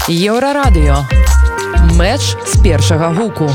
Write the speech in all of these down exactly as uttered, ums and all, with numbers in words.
Еўрарадыё. Мэч з першага гуку.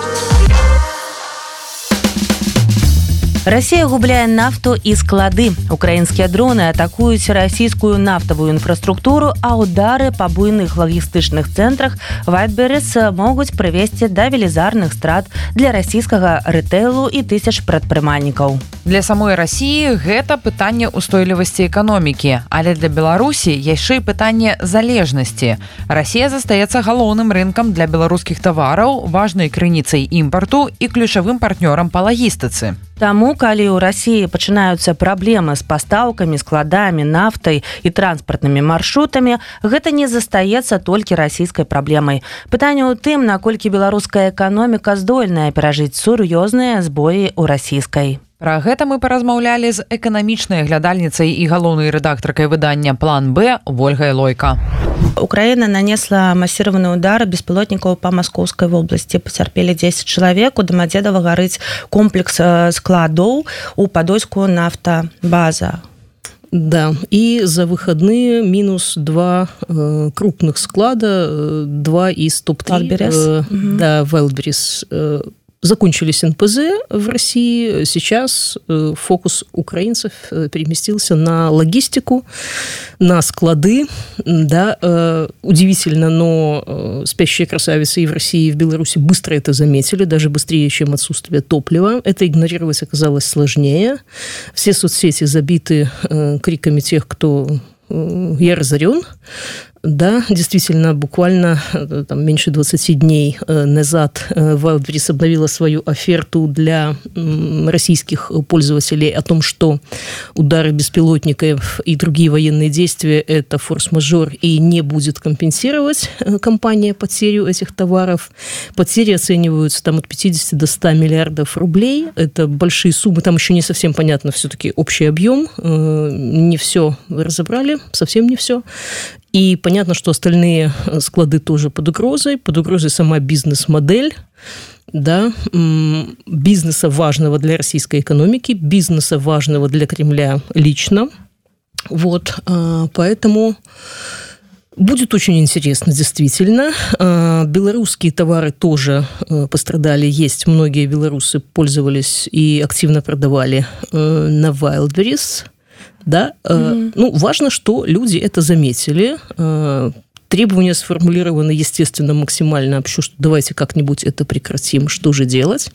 Россия губляе нафту і склады. Украінскія дроны атакуюць расійскую нафтавую інфраструктуру, а удары па буйных лагістычных цэнтрах Wildberries могуць прывесці да велізарных страт для расійскага рэтэйлу і тысяч прадпрымальнікаў. Для самой Расіі гэта пытанне ўстойлівасці эканомікі, але для Беларусі яшчэ і пытанне залежнасці. Расія застаецца галоўным рынкам для беларускіх тавараў, важнай крыніцай імпарту і ключавым партнёрам па лагістыцы. Таму, калі ў Расіі пачынаюцца праблемы з пастаўкамі, складамі, нафтай і транспартнымі маршрутамі, гэта не застаецца толькі расійскай праблемай. Пытанне ў тым, наколькі беларуская эканоміка здольная перажыць сур'ёзныя збоі ў расійскай. Пра гэта мы паразмаўлялі з эканамічнай глядальніцай і галоўнай рэдактаркай выдання «План Б» Вольгай Лойка. Украина нанесла массированный удар беспилотников по Московской области. Потерпели десять человек. У Домодедова горит комплекс складов, у Подольску нафтобаза. Да, и за выходные минус два э, крупных склада, э, два из топ-три. Э, угу. Да, Wildberries. Э, Закончились эн пэ зэ в России. Сейчас фокус украинцев переместился на логистику, на склады. Да, удивительно, но спящие красавицы и в России, и в Беларуси быстро это заметили, даже быстрее, чем отсутствие топлива. Это игнорировать оказалось сложнее. Все соцсети забиты криками тех, кто «я разорен». Да, действительно, буквально там, меньше двадцати дней назад Wildberries обновила свою оферту для российских пользователей о том, что удары беспилотников и другие военные действия – это форс-мажор и не будет компенсировать компания потерю этих товаров. Потери оцениваются там, от пятидесяти до ста миллиардов рублей. Это большие суммы, там еще не совсем понятно все-таки общий объем. Не все разобрали, совсем не все. И понятно, что остальные склады тоже под угрозой. Под угрозой сама бизнес-модель, да, бизнеса важного для российской экономики, бизнеса важного для Кремля лично. Вот, поэтому будет очень интересно, действительно. Белорусские товары тоже пострадали. Есть многие белорусы пользовались и активно продавали на Wildberries. Да, mm-hmm. ну, важно, что люди это заметили. Требования сформулированы, естественно, максимально общу, что давайте как-нибудь это прекратим, что же делать.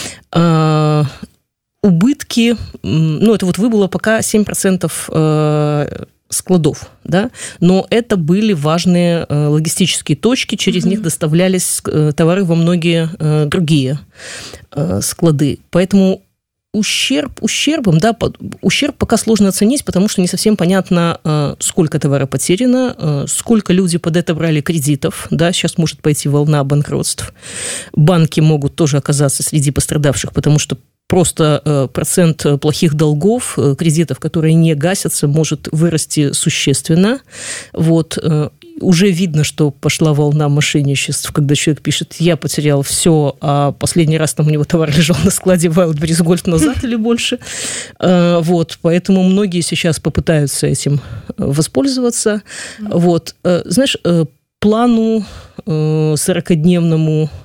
Убытки, ну, это вот выбыло пока семь процентов складов, да, но это были важные логистические точки, через mm-hmm. них доставлялись товары во многие другие склады. Поэтому Ущерб ущербом, да, ущерб пока сложно оценить, потому что не совсем понятно, сколько товара потеряно, сколько люди под это брали кредитов, да, сейчас может пойти волна банкротств. Банки могут тоже оказаться среди пострадавших, потому что просто процент плохих долгов, кредитов, которые не гасятся, может вырасти существенно. Вот. Уже видно, что пошла волна мошенничеств, когда человек пишет: я потерял все, а последний раз там у него товар лежал на складе Wildberries год назад или больше. Вот. Поэтому многие сейчас попытаются этим воспользоваться. Вот. Знаешь, плану сорокадневному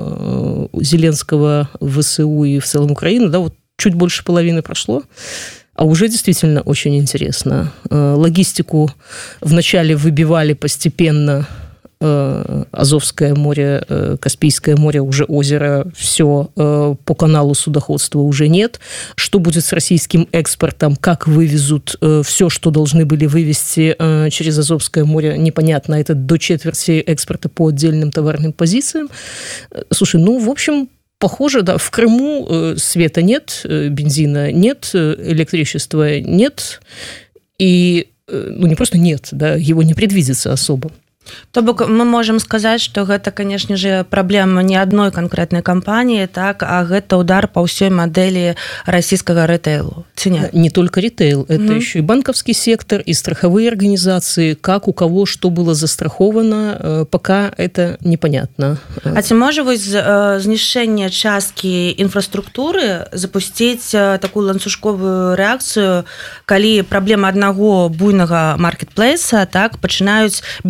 Зеленского в ВСУ и в целом Украины, да, вот чуть больше половины прошло. А уже действительно очень интересно. Логистику вначале выбивали постепенно. Азовское море, Каспийское море, уже озеро, все по каналу судоходства уже нет. Что будет с российским экспортом, как вывезут все, что должны были вывезти через Азовское море, непонятно. Это до четверти экспорта по отдельным товарным позициям. Слушай, ну, в общем, похоже, да, в Крыму света нет, бензина нет, электричества нет, и, ну, не просто нет, да, его не предвидится особо. То бок мы можем сказать, что гэта, конечно же, проблема не одной конкретной компании, так, а гэта удар по всей модели российского ритейлу. Не? не только ритейл, это mm-hmm. еще и банковский сектор, и страховые организации, как у кого что было застраховано, пока это непонятно. А ці можа вось знішчэнне часткі інфраструктуры запусціць такую ланцужковую рэакцыю, калі праблема аднаго буйнага маркетплейса, так, пачынаюць біць па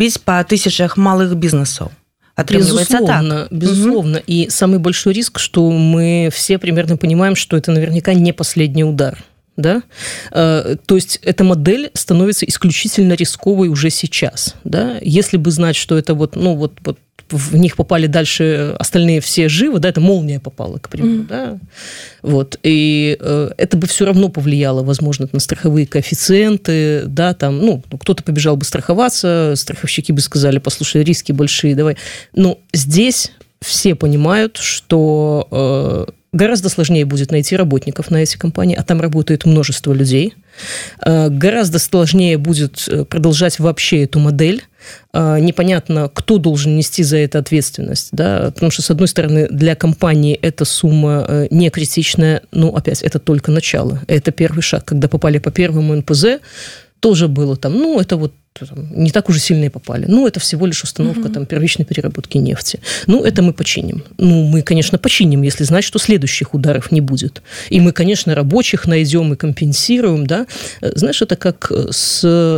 о тысячах малых бизнесов. Безусловно, так. безусловно. Угу. И самый большой риск, что мы все примерно понимаем, что это наверняка не последний удар. Да? То есть эта модель становится исключительно рисковой уже сейчас. Да? Если бы знать, что это вот, ну, вот, вот в них попали дальше остальные все живы, да, это молния попала, к примеру, mm-hmm. да, вот, и э, это бы все равно повлияло, возможно, на страховые коэффициенты, да, там, ну, кто-то побежал бы страховаться, страховщики бы сказали, послушай, риски большие, давай, но здесь все понимают, что э, гораздо сложнее будет найти работников на эти компании, а там работает множество людей, э, гораздо сложнее будет продолжать вообще эту модель. Непонятно, кто должен нести за это ответственность, да, потому что, с одной стороны, для компании эта сумма не критичная, но, опять, это только начало, это первый шаг. Когда попали по первому эн пэ зэ, тоже было там, ну, это вот там, не так уже сильно и попали. Ну, это всего лишь установка угу. там, первичной переработки нефти. Ну, это мы починим. Ну, мы, конечно, починим, если знать, что следующих ударов не будет. И мы, конечно, рабочих найдем и компенсируем, да. Знаешь, это как с,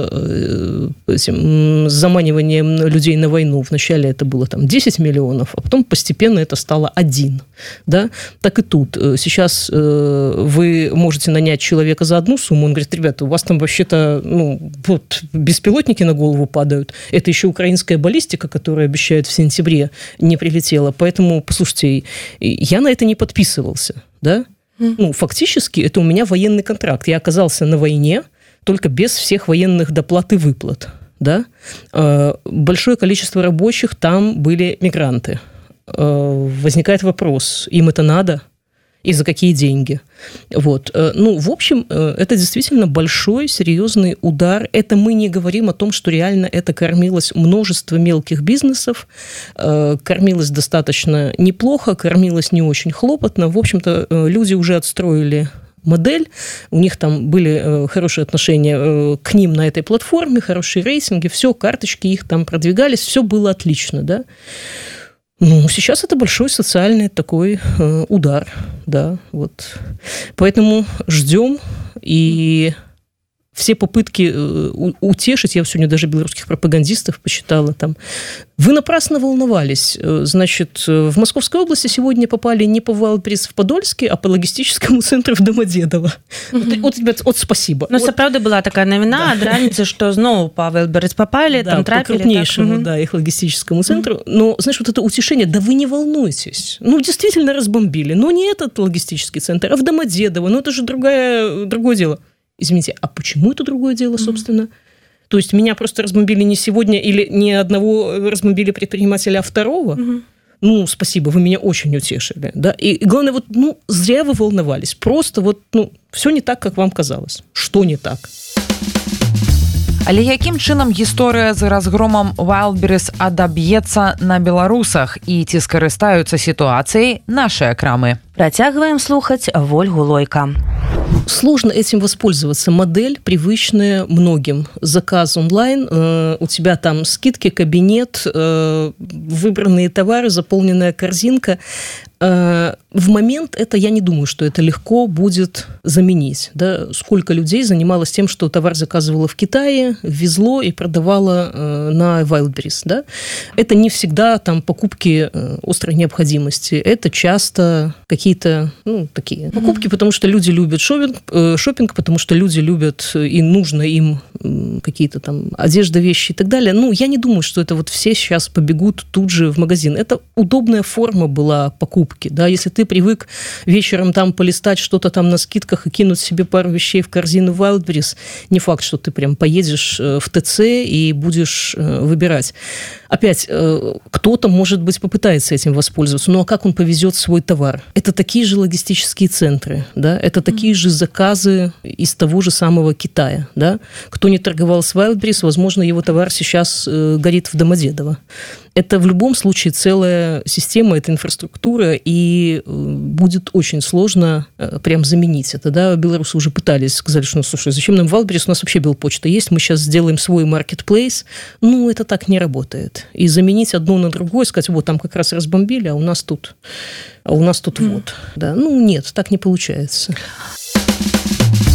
этим, с заманиванием людей на войну. Вначале это было там десять миллионов, а потом постепенно это стало один. Да? Так и тут. Сейчас вы можете нанять человека за одну сумму, он говорит, ребята, у вас там вообще-то ну, вот, беспилотники на голову падают. Это еще украинская баллистика, которая обещают в сентябре, не прилетела. Поэтому, послушайте, я на это не подписывался. Да? Mm. Ну, фактически, это у меня военный контракт. Я оказался на войне, только без всех военных доплат и выплат. Да? Большое количество рабочих там были мигранты. Возникает вопрос, им это надо? И за какие деньги. Вот. Ну, в общем, это действительно большой, серьезный удар. Это мы не говорим о том, что реально это кормилось множество мелких бизнесов, кормилось достаточно неплохо, кормилось не очень хлопотно. В общем-то, люди уже отстроили модель, у них там были хорошие отношения к ним на этой платформе, хорошие рейтинги, все, карточки их там продвигались, все было отлично, да. Ну, сейчас это большой социальный такой э, удар, да, вот. Поэтому ждем, и все попытки э, утешить, я сегодня даже белорусских пропагандистов почитала, там, вы напрасно волновались, значит, в Московской области сегодня попали не по Wildberries в Подольске, а по логистическому центру в Домодедово. Mm-hmm. Вот, вот, вот спасибо. Ну, вот. сапраўды была такая навіна, ад раніцы, што зноў по Wildberries попали, да, там трапили. По крупнейшему, так? Да, их логистическому центру. Mm-hmm. Но, знаешь, вот это утешение, да вы не волнуйтесь. Ну, действительно разбомбили. Но не этот логистический центр, а в Домодедово. Ну, это же другое, другое дело. Извините, а почему это другое дело, собственно? Mm-hmm. То есть меня просто разбомбили не сегодня или не одного разбомбили предпринимателя, а второго? Угу. Ну, спасибо, вы меня очень утешили. Да? И, и главное, вот, ну, зря вы волновались. Просто вот, ну, все не так, как вам казалось. Что не так? Але якім чынам гісторыя з разгромам Wildberries адаб'ецца на беларусах і ці скарыстаюцца сітуацыяй нашыя крамы? Працягваем слухаць Вольгу Лойка. Сложно этим воспользоваться. Модель привычная многим. Заказ онлайн, э, у тебя там скидки, кабинет, э, выбранные товары, заполненная корзинка. Э, в момент это, я не думаю, что это легко будет заменить. Да? Сколько людей занималось тем, что товар заказывало в Китае, везло и продавало э, на Wildberries. Да? Это не всегда там покупки э, острой необходимости. Это часто какие-то ну, такие покупки, потому что люди любят шопинг, э, шопинг, потому что люди любят и нужно им э, какие-то там одежда, вещи и так далее. Ну, я не думаю, что это вот все сейчас побегут тут же в магазин. Это удобная форма была покупки. Да? Если ты привык вечером там полистать что-то там на скидках и кинуть себе пару вещей в корзину Wildberries, не факт, что ты прям поедешь в ТЦ и будешь выбирать. Опять, кто-то, может быть, попытается этим воспользоваться, ну а как он повезет свой товар? Это такие же логистические центры, да? Это такие же заказы из того же самого Китая. Да? Кто не торговал с Wildberries, возможно, его товар сейчас горит в Домодедово. Это в любом случае целая система, это инфраструктура, и будет очень сложно прям заменить это. Да? Белорусы уже пытались, сказали, что, ну, слушай, зачем нам Wildberries? У нас вообще Белпочта есть, мы сейчас сделаем свой маркетплейс. Ну, это так не работает. И заменить одно на другое, сказать, вот там как раз разбомбили, а у нас тут, а у нас тут mm. вот. Да? Ну, нет, так не получается.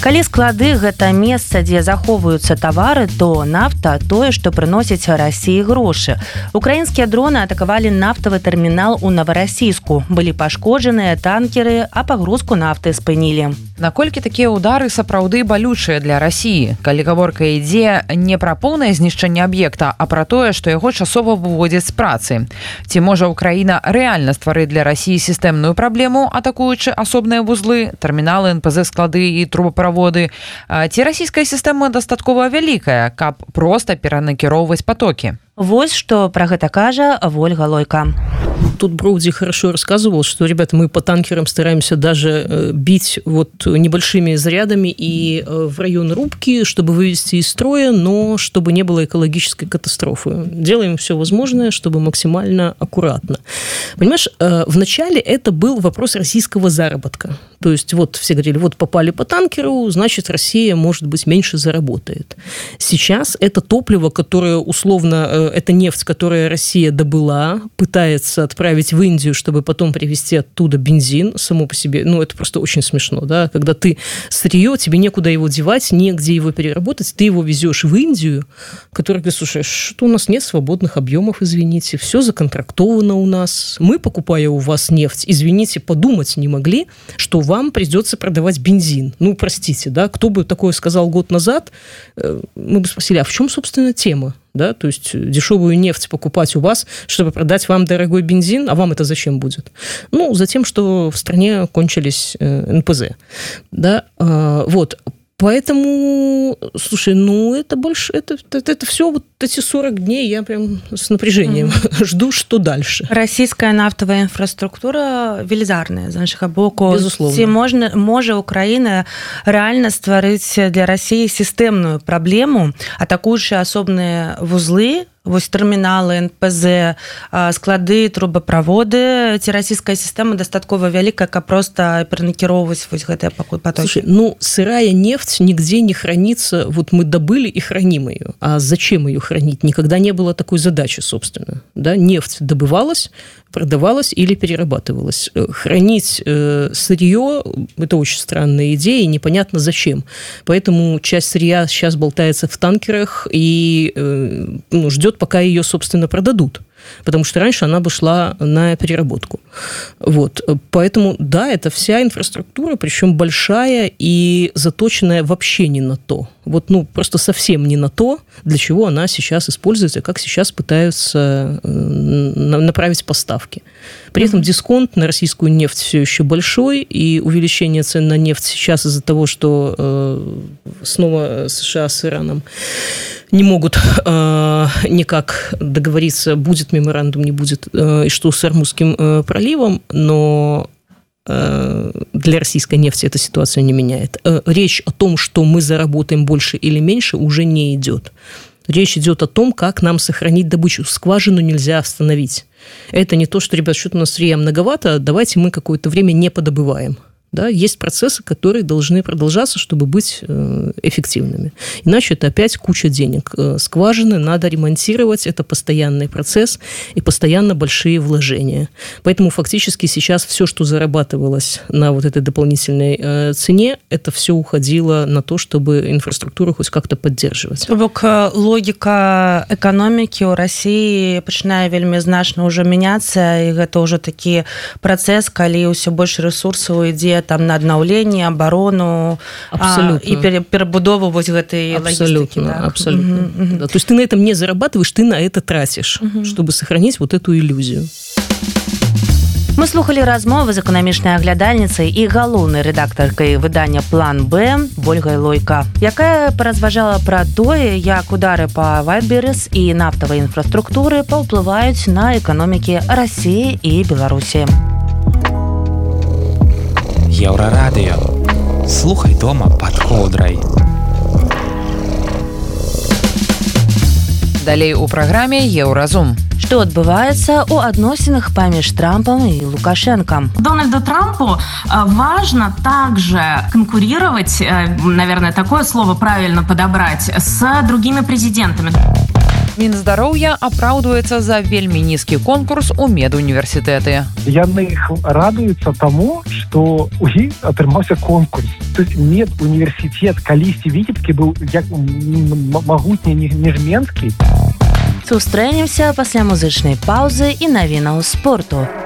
Калі склады гэта месца, дзе захоўваюцца тавары, то нафта тое, што прыносіць Расіі грошы. Украінскія дроны атакавалі нафтавы тэрмінал у Новарассійску. Былі пашкоджаныя танкеры, а пагрузку нафты спынілі. Наколькі такія ўдары сапраўды балючыя для Расіі, калі гаворка ідзе не пра поўнае знішчэнне аб'екта, а пра тое, што яго часова выводзяць з працы. Ці можа Украіна рэальна стварыць для Расіі сістэмную праблему, атакуючы асобныя вузлы, тэрміналы, эн пэ зэ, склады і трубаправоды? Ці расійская сістэма дастаткова вялікая, каб проста перанакіроўваць потокі? Вось што пра гэта кажа Ольга Лойка. Тут Броуди хорошо рассказывал, что, ребята, мы по танкерам стараемся даже бить вот небольшими зарядами и в район рубки, чтобы вывести из строя, но чтобы не было экологической катастрофы. Делаем все возможное, чтобы максимально аккуратно. Понимаешь, вначале это был вопрос российского заработка. То есть вот все говорили, вот попали по танкеру, значит, Россия, может быть, меньше заработает. Сейчас это топливо, которое условно, это нефть, которую Россия добыла, пытается отправить в Индию, чтобы потом привезти оттуда бензин, само по себе, ну, это просто очень смешно, да, когда ты сырье, тебе некуда его девать, негде его переработать, ты его везешь в Индию, которая говорит, слушай, что у нас нет свободных объемов, извините, все законтрактовано у нас, мы, покупая у вас нефть, извините, подумать не могли, что вам придется продавать бензин. Ну, простите, да, кто бы такое сказал год назад, мы бы спросили, а в чем, собственно, тема? Да, то есть дешевую нефть покупать у вас, чтобы продать вам дорогой бензин, а вам это зачем будет? Ну, за тем, что в стране кончились эн пэ зэ. Да, вот. Поэтому, слушай, ну, это больше, это, это, это все вот эти сорок дней я прям с напряжением mm-hmm. жду, что дальше. Российская нафтовая инфраструктура велизарная, з нашага боку. Безусловно. Ці можна, можа Украина реально стварыць для России системную проблему, атакуючы асобныя вузлы, вось тэрміналы, эн пэ зэ, склады, трубаправоды, ці расійская сістэма дастаткова вялікая, каб проста перанакіроўваць вось гэтыя потокі? Слушай, ну, сырая нефть нигде не хранится, вот мы добыли и храним ее. А зачем ее хранить? Никогда не было такой задачи, собственно. Да? Нефть добывалась, продавалась или перерабатывалась. Хранить э, сырье – это очень странная идея, и непонятно зачем. Поэтому часть сырья сейчас болтается в танкерах и э, ну, ждет, пока ее, собственно, продадут. Потому что раньше она бы шла на переработку. Вот. Поэтому, да, это вся инфраструктура, причем большая и заточенная вообще не на то. Вот, ну, просто совсем не на то, для чего она сейчас используется, как сейчас пытаются направить поставки. При этом дисконт на российскую нефть все еще большой, и увеличение цен на нефть сейчас из-за того, что э, снова США с Ираном не могут э, никак договориться, будет меморандум, не будет, э, и что с Ормузским э, проливом, но э, для российской нефти эта ситуация не меняет. Э, речь о том, что мы заработаем больше или меньше, уже не идет. Речь идет о том, как нам сохранить добычу. Скважину нельзя остановить. Это не то, что, ребят, что-то у нас сырья многовато, давайте мы какое-то время не подобываем. Да, есть процессы, которые должны продолжаться, чтобы быть эффективными. Иначе это опять куча денег. Скважины надо ремонтировать, это постоянный процесс и постоянно большие вложения. Поэтому фактически сейчас все, что зарабатывалось на вот этой дополнительной цене, это все уходило на то, чтобы инфраструктуру хоть как-то поддерживать. То бок логика экономики у России начинает вельми значно уже меняться, и это уже таки процесс, когда все больше ресурсов идет там на аднаўленне, абарону а, и перебудову вот этой логистики. Да? Абсолютно. Угу, угу. Да, то есть ты на этом не зарабатываешь, ты на это тратишь, угу. чтобы сохранить вот эту иллюзию. Мы слухали размовы з эканамічнай аглядальніцай і галоўнай рэдактаркай выдання «План Б» Ольгай Лойка, якая паразважала пра тое, як удары па Вайлдберрис і нафтавай інфраструктуры паўплываюць на эканомікі Расіі і Беларусі. Еўрарадыё. Слухай дома пад коўдрай. Далей у праграме «Еўразум». Што адбываецца ў адносінах паміж Трампом и Лукашенко? Дональду Трампу важно также конкурировать, наверное, такое слово правильно подобрать, с другими президентами. Мінздароўя апраўдваецца за вельмі нізкі конкурс у медуніверсітэты. Яны іх радуюцца таму, што у іх атрымаўся конкурс. Медуніверсітэт калісьці Віцебскі быў як магутні Нежменскі. Сустрэнемся пасля музычнай паўзы і навінаў спорту.